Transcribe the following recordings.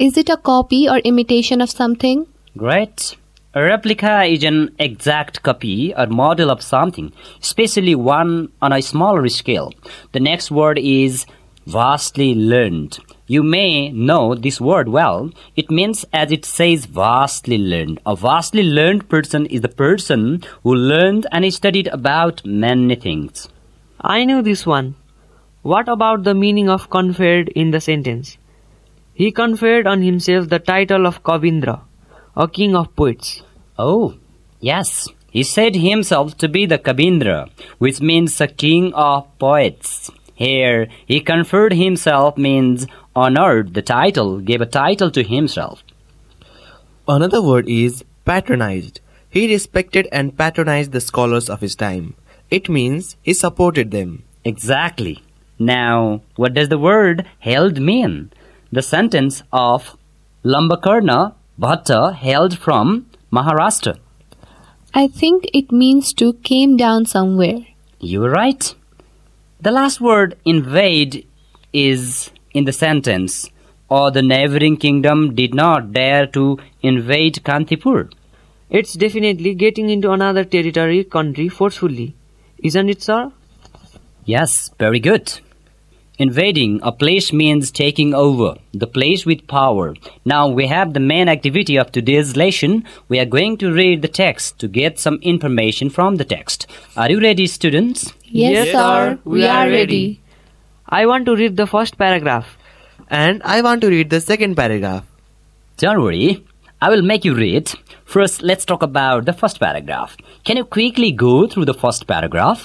Is it a copy or imitation of something? Great. A replica is an exact copy or model of something, especially one on a smaller scale. The next word is vastly learned. You may know this word well. It means, as it says, vastly learned. A vastly learned person is the person who learned and studied about many things. I knew this one. What about the meaning of conferred in the sentence? He conferred on himself the title of Kavindra, a king of poets. Oh, yes. He said himself to be the Kavindra, which means a king of poets. Here, he conferred himself means honored the title, gave a title to himself. Another word is patronized. He respected and patronized the scholars of his time. It means he supported them. Exactly. Now, what does the word held mean? The sentence of Lambakarna Bhatta hailed from Maharashtra. I think it means to came down somewhere. You were right. The last word invade is in the sentence, or the neighboring kingdom did not dare to invade Kantipur. It's definitely getting into another country forcefully. Isn't it, sir? Yes, very good. Invading a place means taking over the place with power. Now we have the main activity of today's lesson. We are going to read the text to get some information from the text. Are you ready, students? Yes, sir. We are ready. I want to read the first paragraph. And I want to read the second paragraph. Don't worry. I will make you read. First, let's talk about the first paragraph. Can you quickly go through the first paragraph?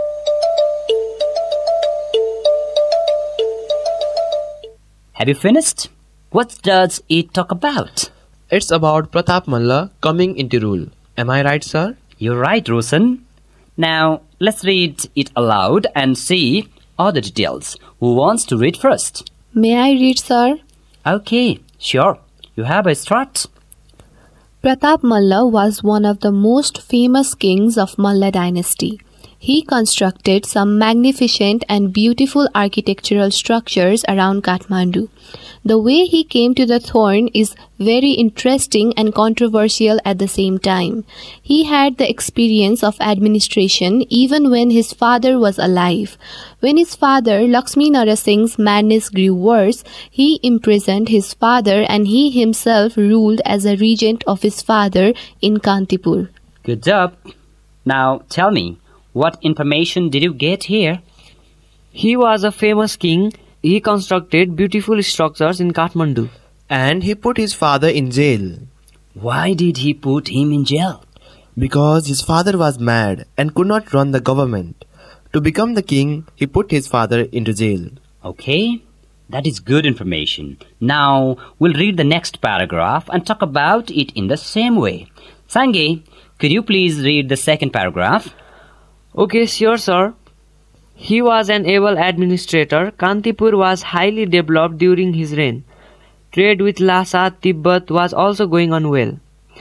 Have you finished? What does it talk about? It's about Pratap Malla coming into rule. Am I right, sir? You're right, Roshan. Now, let's read it aloud and see all the details. Who wants to read first? May I read, sir? Okay, sure. You have a start. Pratap Malla was one of the most famous kings of Malla dynasty. He constructed some magnificent and beautiful architectural structures around Kathmandu. The way he came to the throne is very interesting and controversial at the same time. He had the experience of administration even when his father was alive. When his father, Lakshmi Narasimha's madness grew worse, he imprisoned his father and he himself ruled as a regent of his father in Kantipur. Good job. Now tell me, what information did you get here? He was a famous king. He constructed beautiful structures in Kathmandu. And he put his father in jail. Why did he put him in jail? Because his father was mad and could not run the government. To become the king, he put his father into jail. Okay, that is good information. Now, we'll read the next paragraph and talk about it in the same way. Sange, could you please read the second paragraph? Okay, sure, sir. He was an able administrator. Kantipur was highly developed during his reign. Trade with Lhasa, Tibet was also going on well.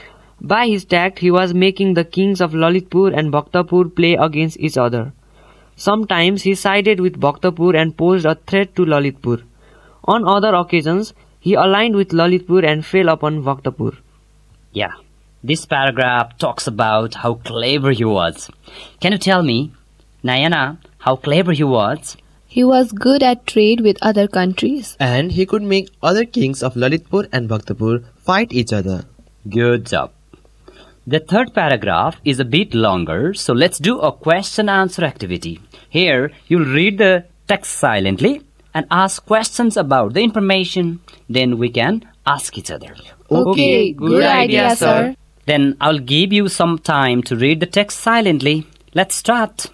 By his tact, he was making the kings of Lalitpur and Bhaktapur play against each other. Sometimes he sided with Bhaktapur and posed a threat to Lalitpur. On other occasions, he aligned with Lalitpur and fell upon Bhaktapur. Yeah, this paragraph talks about how clever he was. Can you tell me, Nayana, how clever he was? He was good at trade with other countries. And he could make other kings of Lalitpur and Bhaktapur fight each other. Good job. The third paragraph is a bit longer, so let's do a question-answer activity. Here, you'll read the text silently and ask questions about the information. Then we can ask each other. Okay, good idea, sir. Then I'll give you some time to read the text silently. Let's start.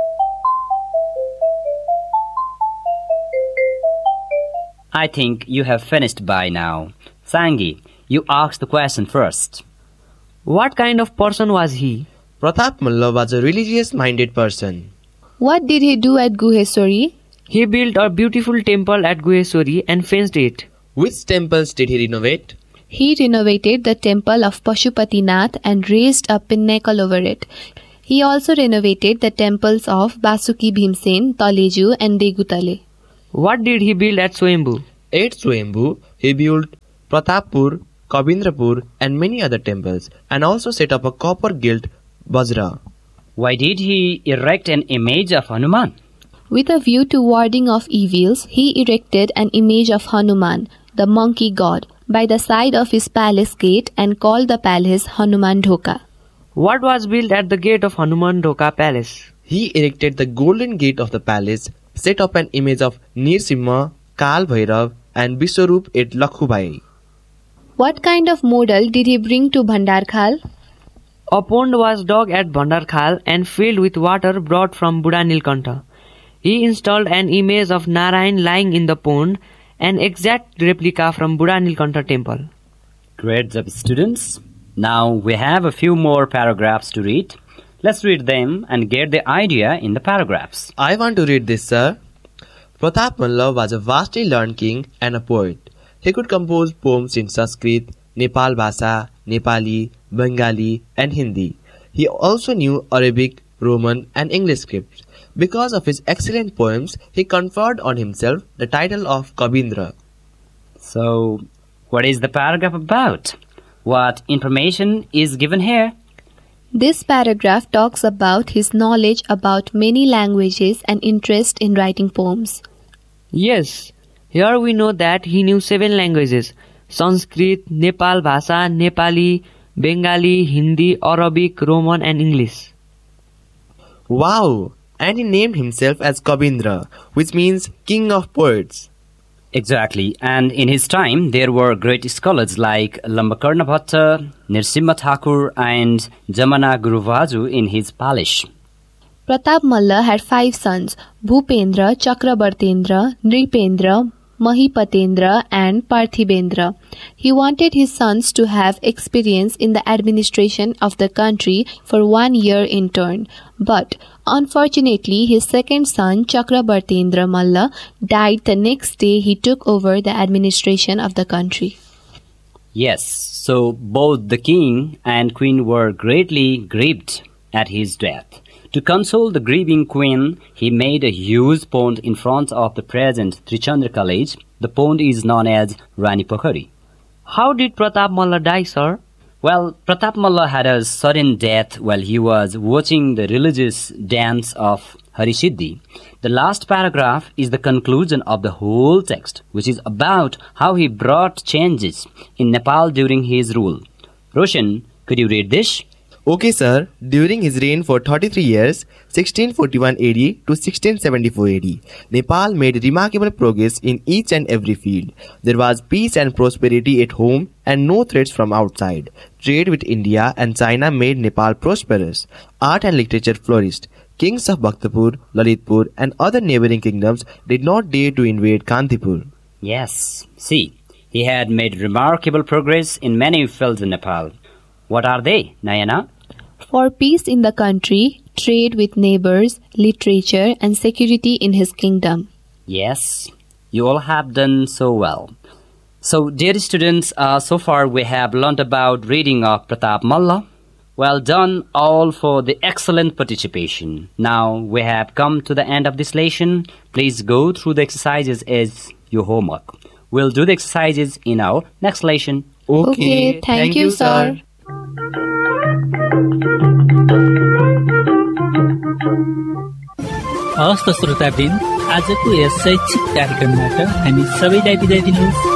I think you have finished by now. Sangi, you ask the question first. What kind of person was he? Pratap Malla was a religious-minded person. What did he do at Guheswari? He built a beautiful temple at Guheswari and fenced it. Which temples did he renovate? He renovated the temple of Pashupatinath and raised a pinnacle over it. He also renovated the temples of Basuki Bhimsen, Taleju and Degutale. What did he build at Swayambhu? At Swayambhu, he built Pratappur, Kabindrapur and many other temples, and also set up a copper gilt Bajra. Why did he erect an image of Hanuman? With a view to warding off evils, he erected an image of Hanuman, the monkey god, by the side of his palace gate and called the palace Hanuman Dhoka. What was built at the gate of Hanuman Dhoka palace? He erected the golden gate of the palace, set up an image of Nirsimha, Kal Bhairav and Biswarup at Lakhubai. What kind of model did he bring to Bhandarkhal? A pond was dug at Bhandarkhal and filled with water brought from Buddha Nilkantha. He installed an image of Narayan lying in the pond, an exact replica from Buddha Nilkantha temple. Great job, students. Now we have a few more paragraphs to read. Let's read them and get the idea in the paragraphs. I want to read this, sir. Pratap Malla was a vastly learned king and a poet. He could compose poems in Sanskrit, Nepal Bhasha, Nepali, Bengali and Hindi. He also knew Arabic, Roman and English scripts. Because of his excellent poems, he conferred on himself the title of Kabindra. So, what is the paragraph about? What information is given here? This paragraph talks about his knowledge about many languages and interest in writing poems. Yes, here we know that he knew 7 languages: Sanskrit, Nepal Bhasha, Nepali, Bengali, Hindi, Arabic, Roman and English. Wow! And he named himself as Kabindra, which means king of poets. Exactly, and in his time there were great scholars like Lambakarna Bhatta, Nirsimha Thakur and Jamana Guruvaju in his palace. Pratap Malla had 5 sons, Bhupendra, Chakrabartendra, Nripendra, Mahipatendra and Parthibendra. He wanted his sons to have experience in the administration of the country for 1 year in turn. But unfortunately, his second son, Chakrabartendra Malla, died the next day he took over the administration of the country. Yes, so both the king and queen were greatly grieved at his death. To console the grieving queen, he made a huge pond in front of the present Trichandra College. The pond is known as Rani Pokhari. How did Pratap Malla die, sir? Well, Pratap Malla had a sudden death while he was watching the religious dance of Harisiddhi. The last paragraph is the conclusion of the whole text, which is about how he brought changes in Nepal during his rule. Roshan, could you read this? Okay, sir. During his reign for 33 years, 1641 AD to 1674 AD, Nepal made remarkable progress in each and every field. There was peace and prosperity at home and no threats from outside. Trade with India and China made Nepal prosperous. Art and literature flourished. Kings of Bhaktapur, Lalitpur and other neighboring kingdoms did not dare to invade Kantipur. Yes, see, he had made remarkable progress in many fields in Nepal. What are they, Nayana? For peace in the country, trade with neighbors, literature and security in his kingdom. Yes, you all have done so well. So, dear students, so far we have learned about reading of Pratap Malla. Well done all for the excellent participation. Now we have come to the end of this lesson. Please go through the exercises as your homework. We'll do the exercises in our next lesson. Okay, thank you, sir. हवस् त श्रोतावृन्द, आजको yes शैक्षिक कार्यक्रमबाट हामी सबैलाई बिदा दिनुहोस्।